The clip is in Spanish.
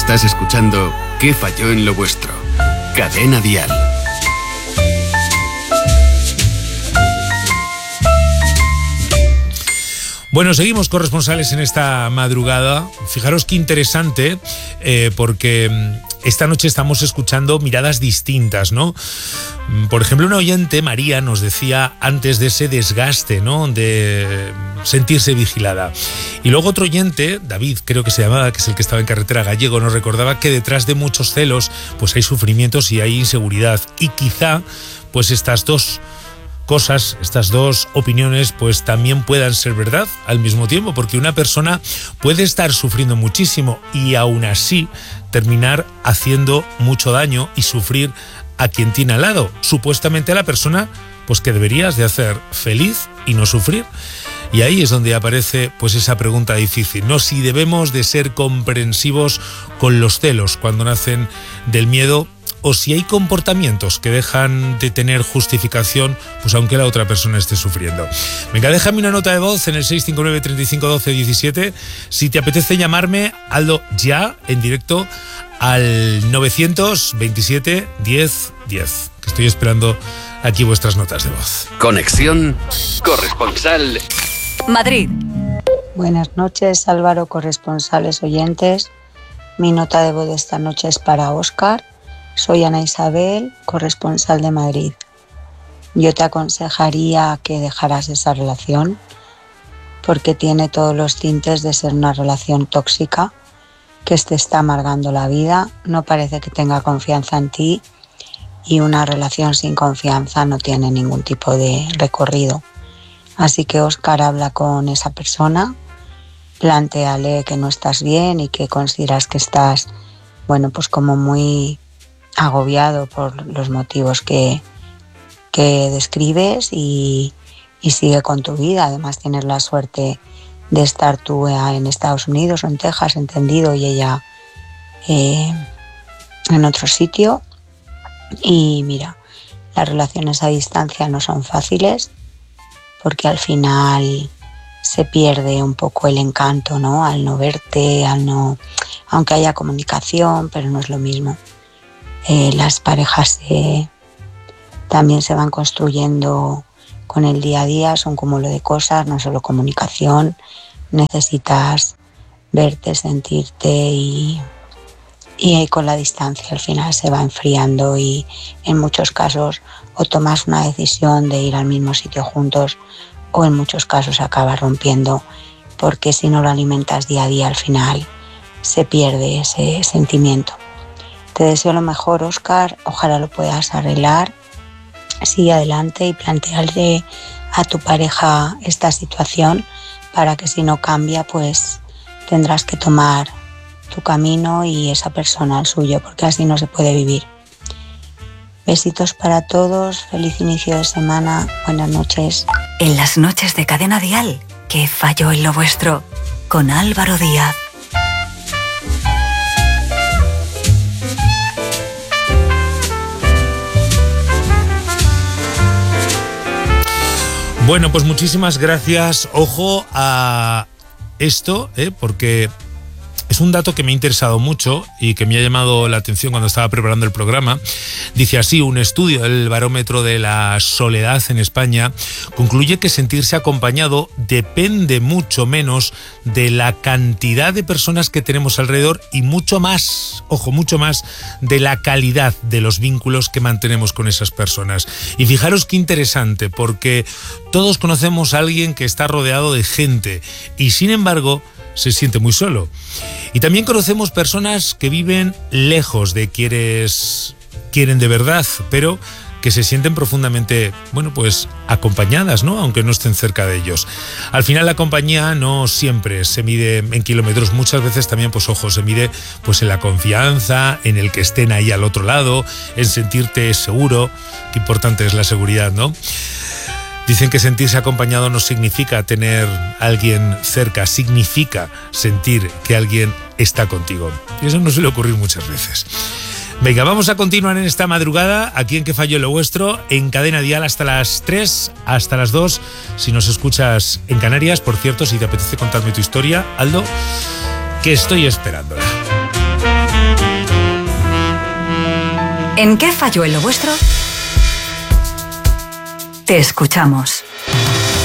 Estás escuchando ¿Qué falló en lo vuestro? Cadena Dial. Bueno, seguimos corresponsales en esta madrugada. Fijaros qué interesante, porque esta noche estamos escuchando miradas distintas, ¿no? Por ejemplo, una oyente, María, nos decía antes de ese desgaste, ¿no?, de sentirse vigilada. Y luego otro oyente, David, creo que se llamaba, que es el que estaba en Carretera Gallego, nos recordaba que detrás de muchos celos pues hay sufrimientos y hay inseguridad. Y quizá pues estas dos cosas, estas dos opiniones, pues también puedan ser verdad al mismo tiempo, porque una persona puede estar sufriendo muchísimo y aún así terminar haciendo mucho daño y sufrir a quien tiene al lado, supuestamente a la persona pues que deberías de hacer feliz y no sufrir. Y ahí es donde aparece pues esa pregunta difícil, ¿no? Si debemos de ser comprensivos con los celos cuando nacen del miedo, o si hay comportamientos que dejan de tener justificación, pues aunque la otra persona esté sufriendo. Venga, déjame una nota de voz en el 659 35 12 17. Si te apetece llamarme, hazlo ya en directo al 927 10 10, que estoy esperando aquí vuestras notas de voz. Conexión corresponsal Madrid. Buenas noches, Álvaro, corresponsales oyentes. Mi nota de voz de esta noche es para Óscar. Soy Ana Isabel, corresponsal de Madrid. Yo te aconsejaría que dejaras esa relación porque tiene todos los tintes de ser una relación tóxica que te está amargando la vida, no parece que tenga confianza en ti y una relación sin confianza no tiene ningún tipo de recorrido. Así que Óscar, habla con esa persona, plantéale que no estás bien y que consideras que estás, bueno, pues como muy agobiado por los motivos que describes y sigue con tu vida. Además tienes la suerte de estar tú en Estados Unidos o en Texas, entendido, y ella en otro sitio. Y mira, las relaciones a distancia no son fáciles porque al final se pierde un poco el encanto, ¿no? Al no verte, aunque haya comunicación, pero no es lo mismo. Las parejas también se van construyendo con el día a día, son un cúmulo de cosas, no solo comunicación, necesitas verte, sentirte y con la distancia al final se va enfriando y en muchos casos o tomas una decisión de ir al mismo sitio juntos o en muchos casos se acaba rompiendo porque si no lo alimentas día a día al final se pierde ese sentimiento. Te deseo lo mejor, Óscar, ojalá lo puedas arreglar. Sigue adelante y plantearle a tu pareja esta situación para que si no cambia, pues tendrás que tomar tu camino y esa persona el suyo, porque así no se puede vivir. Besitos para todos, feliz inicio de semana, buenas noches. En las noches de Cadena Dial, ¿qué falló en lo vuestro? Con Álvaro Díaz. Bueno, pues muchísimas gracias. Ojo a esto, porque es un dato que me ha interesado mucho y que me ha llamado la atención cuando estaba preparando el programa. Dice así, un estudio del Barómetro de la Soledad en España concluye que sentirse acompañado depende mucho menos de la cantidad de personas que tenemos alrededor y mucho más, ojo, mucho más de la calidad de los vínculos que mantenemos con esas personas. Y fijaros qué interesante, porque todos conocemos a alguien que está rodeado de gente y sin embargo se siente muy solo. Y también conocemos personas que viven lejos de quienes quieren de verdad, pero que se sienten profundamente, bueno, pues acompañadas, ¿no? Aunque no estén cerca de ellos. Al final la compañía no siempre se mide en kilómetros, muchas veces también, pues ojo, se mide pues en la confianza, en el que estén ahí al otro lado, en sentirte seguro. Qué importante es la seguridad, ¿no? Dicen que sentirse acompañado no significa tener a alguien cerca, significa sentir que alguien está contigo. Y eso no suele ocurrir muchas veces. Venga, vamos a continuar en esta madrugada, aquí en Que Falló Lo Vuestro, en Cadena Dial hasta las 3, hasta las 2. Si nos escuchas en Canarias, por cierto, si te apetece contarme tu historia, Aldo, que estoy esperándola. ¿En qué falló en lo vuestro? Te escuchamos.